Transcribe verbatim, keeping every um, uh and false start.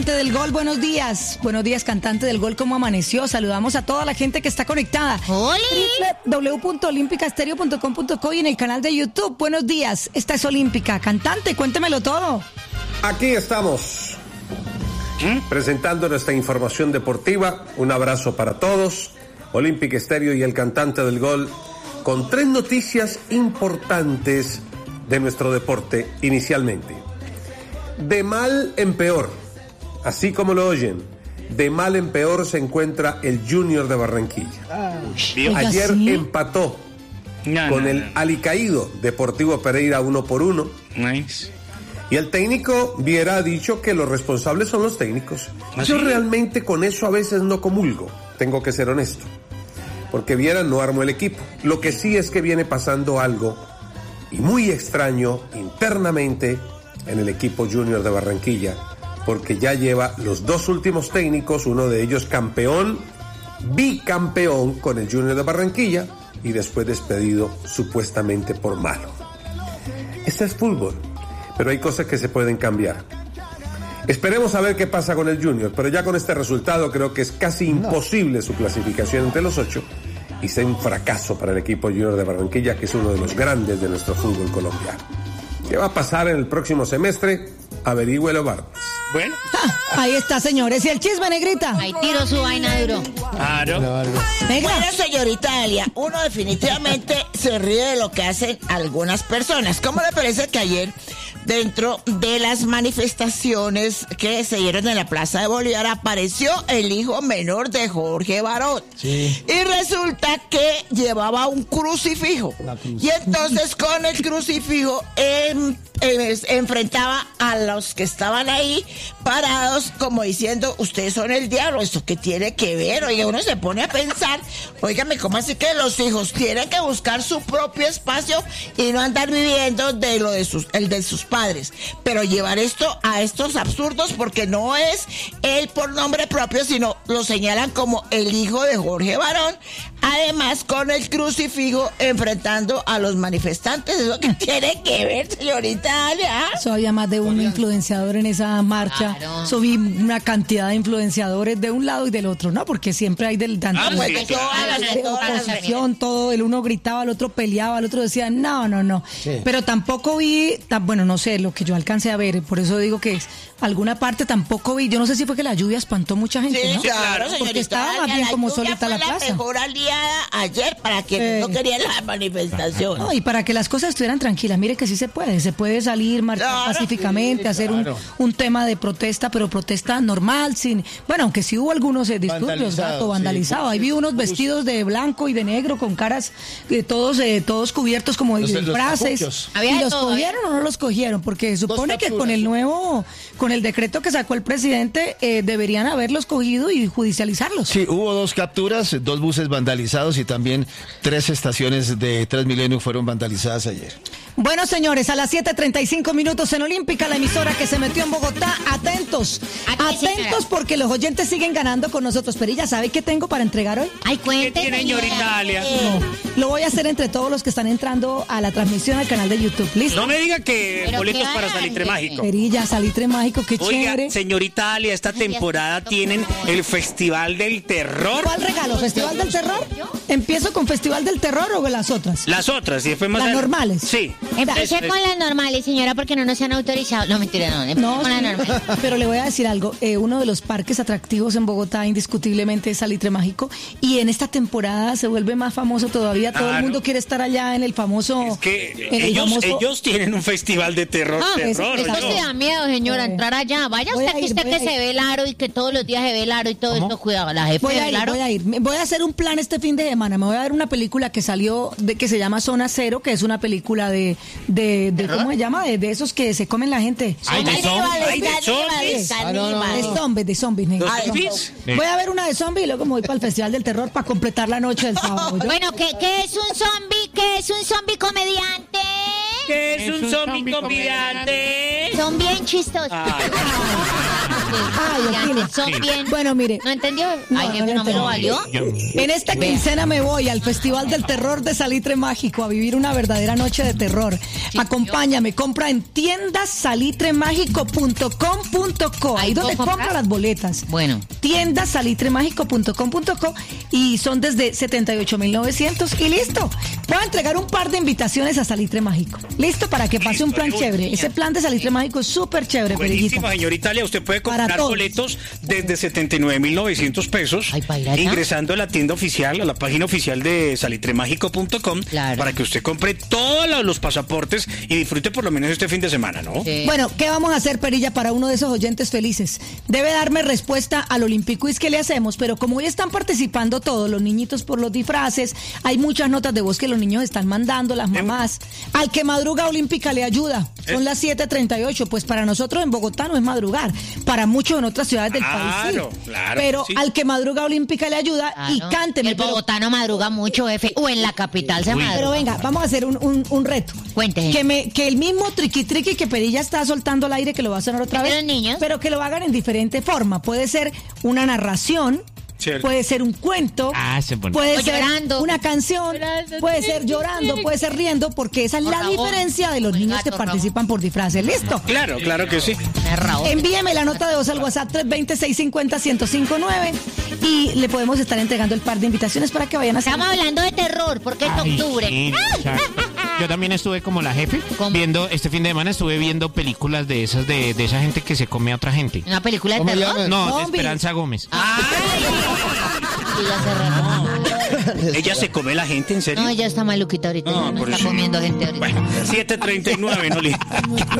Del Gol, buenos días. Buenos días, cantante del Gol, ¿cómo amaneció? Saludamos a toda la gente que está conectada. ¡Holi! doble u doble u doble u punto olímpica estéreo punto com punto co y en el canal de YouTube. Buenos días, esta es Olímpica. Cantante, cuéntemelo todo. Aquí estamos, ¿Mm? presentando nuestra información deportiva. Un abrazo para todos. Olímpica Estéreo y el cantante del Gol, con tres noticias importantes de nuestro deporte inicialmente. De mal en peor. Así como lo oyen, de mal en peor se encuentra el Junior de Barranquilla. Oiga, Ayer ¿sí? empató No, con no, el no. alicaído Deportivo Pereira uno por uno. Nice. Y el técnico Viera ha dicho que los responsables son los técnicos. ¿Ah, Yo sí? realmente con eso a veces no comulgo, tengo que ser honesto. Porque Viera no armó el equipo. Lo que sí es que viene pasando algo y muy extraño internamente en el equipo Junior de Barranquilla, porque ya lleva los dos últimos técnicos, uno de ellos campeón, bicampeón con el Junior de Barranquilla y después despedido supuestamente por malo. Este es fútbol, pero hay cosas que se pueden cambiar. Esperemos a ver qué pasa con el Junior, pero ya con este resultado creo que es casi imposible su clasificación entre los ocho y sea un fracaso para el equipo Junior de Barranquilla, que es uno de los grandes de nuestro fútbol colombiano. ¿Qué va a pasar en el próximo semestre? Averígüelo, Barbas. Bueno, Ah, ahí está, señores. ¿Y el chisme, negrita? Ahí tiró su vaina duro. claro. Negra. Bueno, señorita Dalia, uno definitivamente se ríe de lo que hacen algunas personas. ¿Cómo le parece que ayer, dentro de las manifestaciones que se dieron en la Plaza de Bolívar, apareció el hijo menor de Jorge Barón? Sí. Y resulta que llevaba un crucifijo. Y entonces con el crucifijo em, em, enfrentaba a los que estaban ahí parados como diciendo, ustedes son el diablo, ¿esto qué tiene que ver? Oiga, uno se pone a pensar, óigame, ¿cómo así que los hijos tienen que buscar su propio espacio y no andar viviendo de lo de sus, el de sus padres? Pero llevar esto a estos absurdos, porque no es él por nombre propio, sino lo señalan como el hijo de Jorge Barón, además con el crucifijo enfrentando a los manifestantes. ¿Eso qué tiene que ver, señorita Dalia? Eso había más de un influenciador en esa marcha. Claro. Eso vi una cantidad de influenciadores de un lado y del otro, ¿no? Porque siempre hay del tanto Ah, de- sí, de claro. de oposición, todo, el uno gritaba, el otro peleaba, el otro decía, no, no, no. Sí. Pero tampoco vi, tam- bueno, no sé, lo que yo alcancé a ver, por eso digo que es, alguna parte tampoco vi, yo no sé si fue que la lluvia espantó mucha gente, Sí, ¿no? claro, señorita. Porque estaba más Dalia, bien la como lluvia solita fue la la plaza. mejor aliada ayer para quienes Sí. no querían la manifestación. No, y para que las cosas estuvieran tranquilas, mire que sí se puede, se puede salir, marchar Claro, pacíficamente, sí, hacer un, claro. un tema de protesta, pero protesta normal, sin, bueno, aunque sí hubo algunos eh, disturbios, Vandalizado, gato, sí, vandalizados, ahí vi unos vestidos de blanco y de negro con caras, eh, todos eh, todos cubiertos como de Los- los disfraces, capuchos. Había y de los todo, cogieron o no los cogieron, porque supone que con capturas, el sí. nuevo, con el decreto que sacó el presidente, eh, deberían haberlos cogido y judicializarlos. Sí, hubo dos capturas, dos buses vandalizados y también tres estaciones de Transmilenio fueron vandalizadas ayer. Bueno, señores, a las siete treinta y cinco minutos en Olímpica, la emisora que se metió en Bogotá. Atentos, Aquí, señora. atentos porque los oyentes siguen ganando con nosotros. Perilla, ¿sabe qué tengo para entregar hoy? Ay, ¿Qué cuente. tiene, señorita Dalia? Lo voy a hacer entre todos los que están entrando a la transmisión al canal de YouTube. ¿Listo? No me diga que Pero boletos qué para grande. Salitre Mágico. Perilla, salitre mágico, qué Oiga, chévere. señorita Dalia, esta temporada tienen el Festival del Terror. ¿Cuál regalo? ¿Festival del Terror? ¿Empiezo con Festival del Terror o las otras? Las otras, y después más... Las ad- normales. Sí. Empecé Es- con las normales, señora, porque no nos han autorizado. No, mentira, no. Empecé No, con las sí, normales. pero le voy a decir algo. eh, uno de los parques atractivos en Bogotá, indiscutiblemente, es Salitre Mágico. Y en esta temporada se vuelve más famoso todavía. Todo el Claro. mundo quiere estar allá en el famoso. Es que en el ellos, famoso- ellos tienen un festival de terror, Ah, es- terror. es- ¿o Eso no? sí da miedo, señora, Eh, entrar allá. Vaya voy usted a que ir, usted voy que a se ir. ve el aro y que todos los días se ve el aro y todo esto, cuidado, la jefe Voy a del ir, aro. voy a ir. Me- Voy a hacer un plan este fin de semana. Me voy a ver una película que salió de que se llama Zona Cero, que es una película de, de, de ¿cómo se llama? De, de esos que se comen la gente. Ay, de Caníbales, zombies. Ay, de caníbales, zombies. Ah, no, no, caníbales. De zombies, de zombies, negro. ¿Los Ay, zombies? Voy a ver una de zombies y luego me voy para el Festival del Terror para completar la noche del sábado. ¿yo? Bueno, ¿qué, ¿qué es un zombie? ¿Qué es un zombie comediante? ¿Qué es un zombie comediante? Son bien chistosos. Ay. Ay, Oquile. Son bien. Bueno, mire. ¿No entendió? No, Ay, jefe, no no me lo entendió. valió. En esta quincena me voy al Festival del Terror de Salitre Mágico a vivir una verdadera noche de terror. Acompáñame, compra en tiendas salitre mágico punto com punto co. Ahí Ahí donde puedo compra comprar. las boletas. Bueno. tiendas salitre mágico punto com punto co y son desde setenta y ocho mil novecientos y listo. Voy a entregar un par de invitaciones a Salitre Mágico. Listo, para que pase un plan Listo, chévere. Ese plan de Salitre Mágico es súper chévere, Buenísimo, Perillita. señor Italia. Usted puede Para comprar todos. boletos desde setenta y nueve mil novecientos pesos. Ay, ¿para ir allá? Ingresando a la tienda oficial, a la página oficial de salitre mágico punto com, Claro. para que usted compre todos los- los pasaportes y disfrute por lo menos este fin de semana, ¿no? Sí. Bueno, ¿qué vamos a hacer, Perilla, para uno de esos oyentes felices? Debe darme respuesta al Olympiquiz que le hacemos, pero como hoy están participando todos los niñitos por los disfraces, hay muchas notas de voz que los niños están mandando, las mamás. Al que madruga Olímpica le ayuda. Son las siete treinta y ocho, pues para nosotros en Bogotá no es madrugar, para muchos en otras ciudades del país Claro, sí. claro, Pero sí. al que madruga Olímpica le ayuda y Claro. cánteme. El pero- bogotano madruga mucho, jefe. O en la capital se madruga. Pero venga, vamos a hacer un, un, un reto. Cuente. Que, me, que el mismo triqui triqui que Perilla está soltando al aire, que lo va a sonar otra ¿De vez. los niños? Pero que lo hagan en diferente forma. Puede ser una narración. Cierto. Puede ser un cuento, Ah, ese es bueno. puede O ser llorando. una canción, puede ser llorando, puede ser riendo, porque esa es Por la favor. diferencia de los Como el niños que gato, participan por disfraces. ¿Listo? Claro, claro que sí. Narrador. Envíeme la nota de voz al WhatsApp tres dos cero, seis cinco cero, uno cero cinco nueve y le podemos estar entregando el par de invitaciones para que vayan a hacer. Estamos hablando de terror, porque es Ay, octubre. sí, exacto. Yo también estuve como la jefe, ¿Cómo? viendo, este fin de semana estuve viendo películas de esas, de, de esa gente que se come a otra gente. ¿Una película de ¿Cómo terror? llaman? No, de Zombies. Esperanza Gómez. Y la cerraron. Ella se come la gente, ¿en serio? No, ella está maluquita ahorita. No, No, por está eso. comiendo gente ahorita. Bueno, siete treinta y nueve, no le...